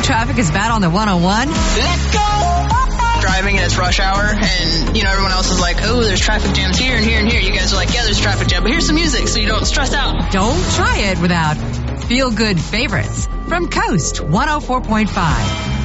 traffic is bad on the 101? Let go! Driving and it's rush hour, and, everyone else is like, oh, there's traffic jams here and here and here. You guys are like, yeah, there's traffic jam, but here's some music so you don't stress out. Don't try it without feel-good favorites from Coast 104.5.